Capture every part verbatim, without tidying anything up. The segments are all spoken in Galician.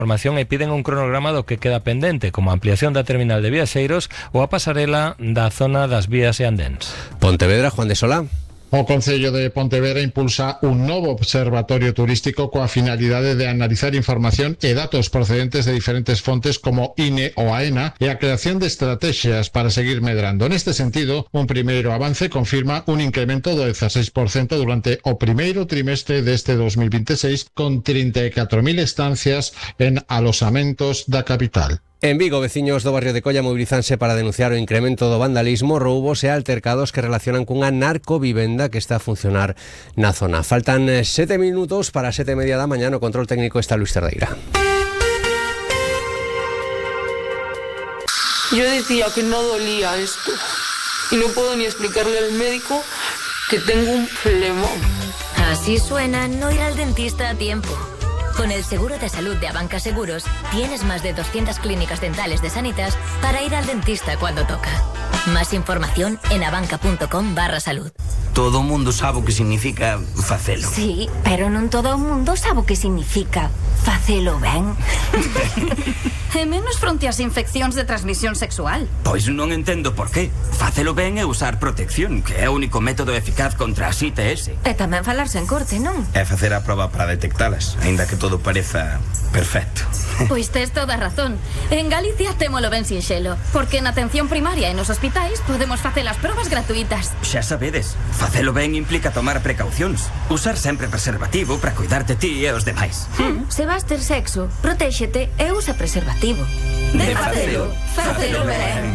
información e piden un cronograma do que queda pendente, como a ampliación da terminal de viaxeiros ou a pasarela da zona das vías e andéns. Pontevedra, Juan de Solá. O Concello de Pontevedra impulsa un novo observatorio turístico coa finalidade de analizar información e datos procedentes de diferentes fontes como I N E ou AENA e a creación de estrategias para seguir medrando. Neste sentido, un primeiro avance confirma un incremento do dieciséis por ciento durante o primeiro trimestre deste dos mil veintiséis con trinta e catro mil estancias en alosamentos da capital. En Vigo, veciños do barrio de Colla mobilizanse para denunciar o incremento do vandalismo, roubos e altercados que relacionan cunha narcovivenda que está a funcionar na zona. Faltan sete minutos para sete e media da mañá. No control técnico está Luis Cerdeira. Yo decía que no dolía esto y no puedo ni explicarle al médico que tengo un problema. Así suena no ir al dentista a tiempo. Con el seguro de salud de Abanca Seguros, tienes más de doscientas clínicas dentales de Sanitas para ir al dentista cuando toca. Más información en abanca.com barra salud. Todo o mundo sabe o que significa facelo. Sí, pero non todo o mundo sabe o que significa facelo ben. E menos fronte ás infeccións de transmisión sexual. Pois non entendo por qué. Facelo ben é usar protección, que é o único método eficaz contra as I T S. E tamén falarse en corte, non? É facer a proba para detectalas, aínda que todo pareza perfecto. Pois tes toda a razón. En Galicia témolo ben sinxelo, porque na atención primaria e nos hospitais podemos facer as probas gratuitas. Xa sabedes, facelo ben implica tomar precaucións. Usar sempre preservativo para cuidarte ti e os demais. Hmm, se vas ter sexo, protéxete e usa preservativo. De facelo, facelo ben.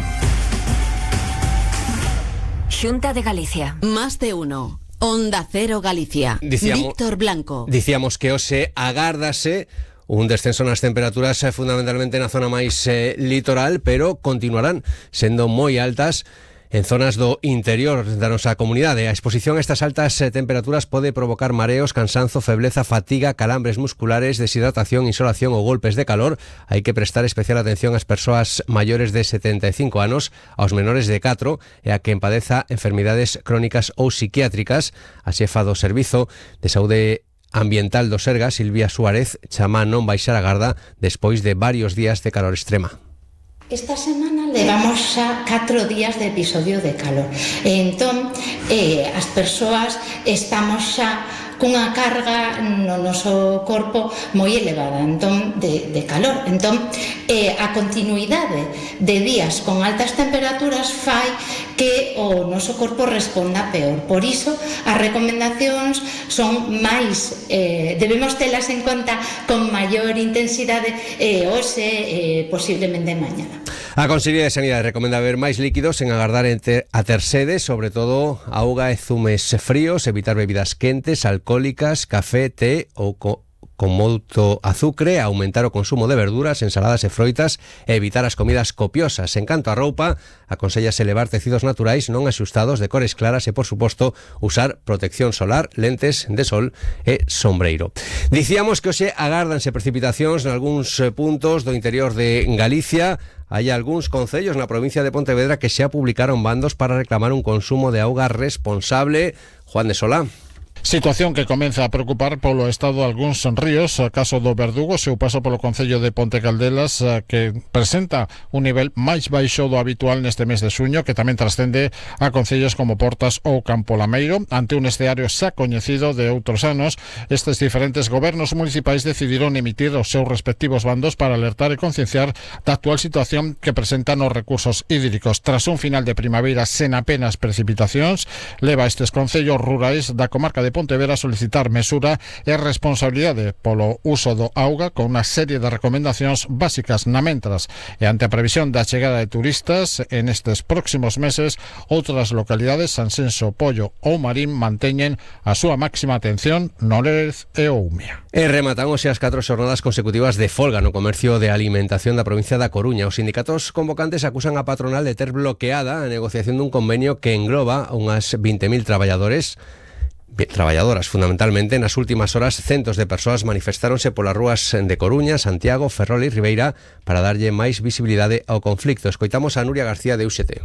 Xunta de Galicia. Más de uno. Onda Cero Galicia. Dicíamos, Víctor Blanco. Dicíamos que hoxe agárdase un descenso nas temperaturas eh, fundamentalmente na zona máis eh, litoral, pero continuarán sendo moi altas en zonas do interior da nosa comunidade. A exposición a estas altas eh, temperaturas pode provocar mareos, cansanzo, febleza, fatiga, calambres musculares, deshidratación, insolación ou golpes de calor. Hai que prestar especial atención ás persoas maiores de setenta e cinco anos, aos menores de catro e a quen padeza enfermidades crónicas ou psiquiátricas. A xefa do Servizo de Saúde Ambiental do Serga, Silvia Suárez, chama non baixar a garda despois de varios días de calor extrema. Esta semana levamos xa catro días de episodio de calor. Entón, eh, as persoas estamos xa cunha carga no noso corpo moi elevada, entón, de, de calor. Entón, eh, a continuidade de días con altas temperaturas fai que o noso corpo responda peor. Por iso, as recomendacións son máis, eh, debemos telas en conta con maior intensidade eh, hoxe, eh, posiblemente mañana. A Consellería de Sanidade recomenda beber máis líquidos en agardar a ter sede, sobre todo auga e zumes fríos, evitar bebidas quentes, alcohólicas, café, té ou co con moito azucre, aumentar o consumo de verduras, ensaladas e froitas e evitar as comidas copiosas. En canto a roupa, aconsellase levar tecidos naturais non axustados de cores claras e, por suposto, usar protección solar, lentes de sol e sombreiro. Dicíamos que hoxe agárdanse precipitacións nalgúns puntos do interior de Galicia. Hai algúns concellos na provincia de Pontevedra que xa publicaron bandos para reclamar un consumo de auga responsable. Juan de Solá. Situación que comeza a preocupar polo estado de algúns ríos, caso do Verdugo, seu paso polo concello de Ponte Caldelas, que presenta un nivel máis baixo do habitual neste mes de xuño, que tamén trascende a concellos como Portas ou Campo Lameiro. Ante un escenario xa coñecido de outros anos, estes diferentes gobernos municipais decidiron emitir os seus respectivos bandos para alertar e concienciar da actual situación que presentan os recursos hídricos. Tras un final de primavera sen apenas precipitacións, leva estes concellos rurais da comarca de Pontevedra a solicitar mesura e responsabilidade polo uso do auga con unha serie de recomendacións básicas na mentras, e ante a previsión da chegada de turistas en estes próximos meses, outras localidades, Sanxenxo, Pollo ou Marín, manteñen a súa máxima atención no Lérez e o Umia. E rematan hoxe as catro xornadas consecutivas de folga no comercio de alimentación da provincia da Coruña. Os sindicatos convocantes acusan a patronal de ter bloqueada a negociación dun convenio que engloba unhas vinte mil traballadores traballadoras. Fundamentalmente, nas últimas horas, centos de persoas manifestáronse polas rúas de Coruña, Santiago, Ferrol e Ribeira para darlle máis visibilidade ao conflicto. Escoitamos a Nuria García de U X T.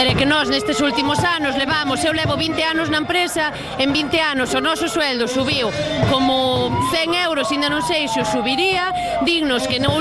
É que nós nestes últimos anos levamos, eu levo vinte anos na empresa, en vinte anos o noso sueldo subiu como cen euros, ainda non sei se o subiría, dignos que no